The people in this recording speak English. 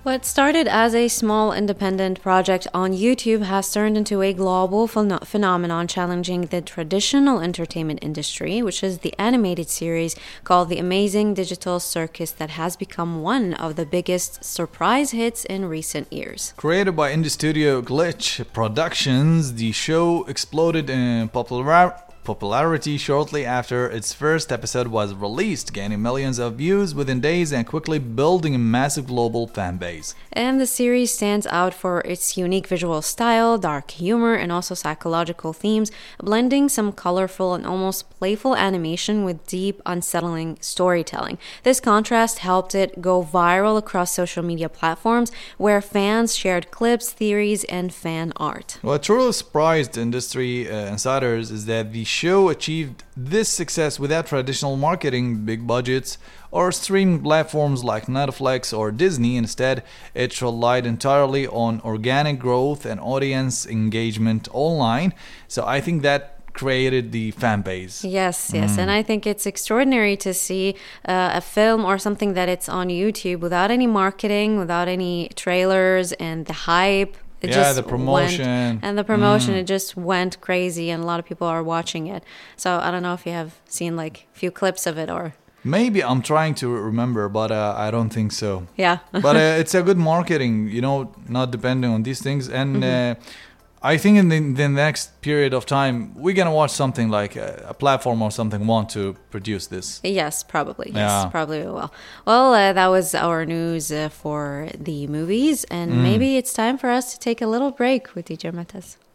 What started as a small independent project on YouTube has turned into a global phenomenon challenging the traditional entertainment industry, which is the animated series called The Amazing Digital Circus that has become one of the biggest surprise hits in recent years. Created by indie studio Glitch Productions, the show exploded in popularity shortly after its first episode was released, gaining millions of views within days and quickly building a massive global fan base. And the series stands out for its unique visual style, dark humor, and also psychological themes, blending some colorful and almost playful animation with deep, unsettling storytelling. This contrast helped it go viral across social media platforms, where fans shared clips, theories, and fan art. What truly surprised industry insiders is that the show achieved this success without traditional marketing, big budgets, or streaming platforms like Netflix or Disney. Instead, it relied entirely on organic growth and audience engagement online. So I think that created the fan base. Yes. And I think it's extraordinary to see a film or something that it's on YouTube without any marketing, without any trailers and the hype. The promotion. It just went crazy, and a lot of people are watching it. So I don't know if you have seen like a few clips of it or... Maybe I'm trying to remember, but I don't think so. Yeah. But it's a good marketing, not depending on these things. And I think in the next period of time, we're going to watch something like a platform or something want to produce this. Yes, probably. Yeah. Yes, probably we will. Well, that was our news for the movies. And maybe it's time for us to take a little break with DJ Matas.